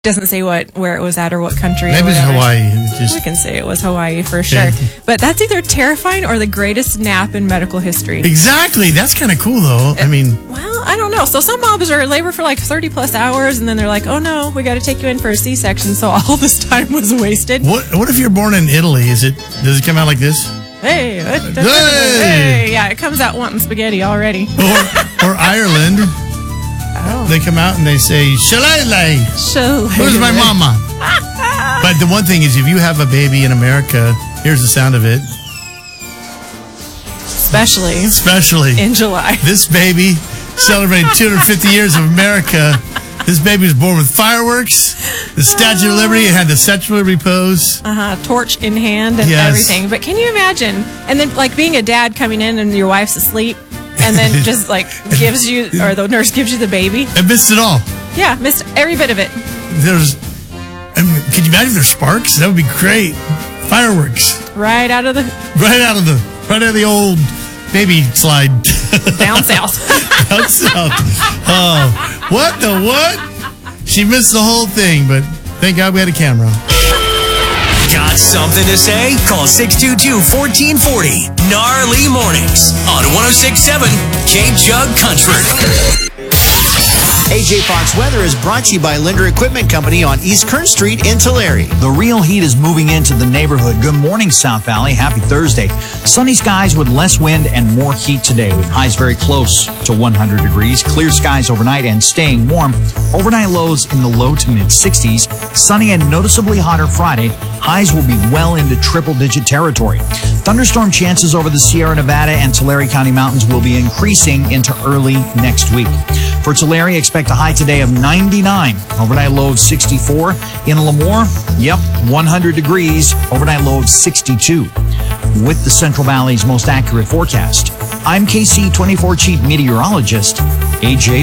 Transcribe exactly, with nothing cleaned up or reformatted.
Doesn't say what where it was at or what country. Maybe or it's Hawaii. It's just, I can say it was Hawaii for sure. Yeah. But that's either terrifying or the greatest nap in medical history. Exactly. That's kind of cool, though. I mean, Well, I don't know. So some moms are in labor for like thirty plus hours, and then they're like, "Oh no, we got to take you in for a C-section." So all this time was wasted. what what if you're born in Italy? Is it does it come out like this? Hey, hey, Hey! yeah, it comes out wanting spaghetti already. Or or Ireland? Oh, They come out and they say, "Shalala, so where's my mama?" But the one thing is, if you have a baby in America, here's the sound of it. Especially Especially in July. this baby celebrating two hundred fifty years of America. This baby was born with fireworks, the Statue of Liberty. It had the Statue of Liberty pose. Uh-huh, torch in hand and Yes. everything. But can you imagine? And then, like, being a dad coming in and your wife's asleep, and then just, like, gives you, or the nurse gives you the baby. I missed it all. Yeah, missed every bit of it. There's, I mean, could you imagine if there's sparks? That would be great. Fireworks. Right out of the Right out of the, right out of the old baby slide. down south. Down south. Oh, what the what? She missed the whole thing, but thank God we had a camera. Got something to say? Call six two two, one four four zero. Gnarly Mornings on one oh six point seven K-Jug Country. A J Fox Weather is brought to you by Linder Equipment Company on East Kern Street in Tulare. The real heat is moving into the neighborhood. Good morning, South Valley. Happy Thursday. Sunny skies with less wind and more heat today, with highs very close to one hundred degrees. Clear skies overnight and staying warm. Overnight lows in the low to mid sixties. Sunny and noticeably hotter Friday. Highs will be well into triple-digit territory. Thunderstorm chances over the Sierra Nevada and Tulare County mountains will be increasing into early next week. For Tulare, expect a high today of ninety-nine. Overnight low of sixty-four. In Lemoore, yep, one hundred degrees. Overnight low of sixty-two. With the Central Valley's most accurate forecast, I'm K C twenty-four Chief Meteorologist A J